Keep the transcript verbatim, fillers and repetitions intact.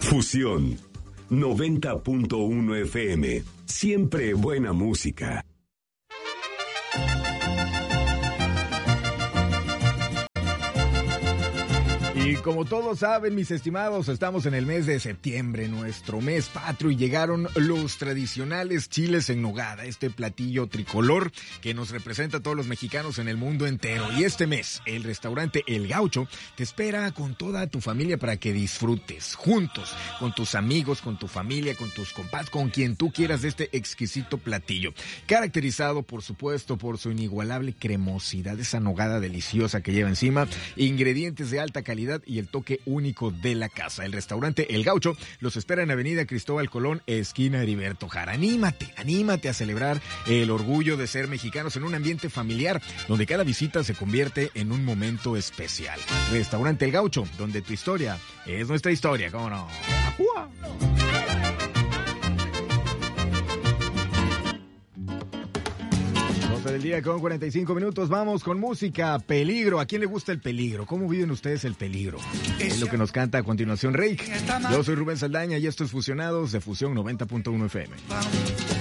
Fusión noventa punto uno F M. Siempre buena música. Y como todos saben, mis estimados, estamos en el mes de septiembre, nuestro mes patrio, y llegaron los tradicionales chiles en nogada, este platillo tricolor que nos representa a todos los mexicanos en el mundo entero. Y este mes, el restaurante El Gaucho te espera con toda tu familia para que disfrutes juntos, con tus amigos, con tu familia, con tus compas, con quien tú quieras, de este exquisito platillo. Caracterizado, por supuesto, por su inigualable cremosidad, esa nogada deliciosa que lleva encima, ingredientes de alta calidad y el toque único de la casa. El restaurante El Gaucho los espera en Avenida Cristóbal Colón, esquina Heriberto Jara. Anímate, anímate a celebrar el orgullo de ser mexicanos en un ambiente familiar, donde cada visita se convierte en un momento especial. Restaurante El Gaucho, donde tu historia es nuestra historia, ¿cómo no? ¡Ajúa! Del día con cuarenta y cinco minutos, vamos con música. Peligro, ¿a quién le gusta el peligro? ¿Cómo viven ustedes el peligro? Es lo que nos canta a continuación Reik. Yo soy Rubén Saldaña y esto es Fusionados de Fusión noventa punto uno F M.